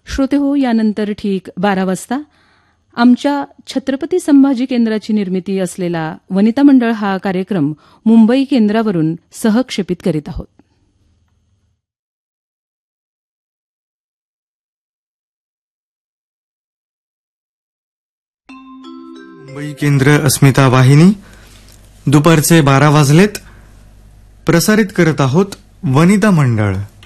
श्रोते हो, यानंतर ठीक 12 वाजता आमच्या छत्रपती संभाजी केंद्राची निर्मिती असलेला वनिता मंडळ हा कार्यक्रम मुंबई केंद्रावरून सहक्षेपित करीत आहोत. मुंबई केंद्र अस्मिता वाहिनी दुपारचे 12 वाजलेत. प्रसारित करत आहोत वनिता मंडळ.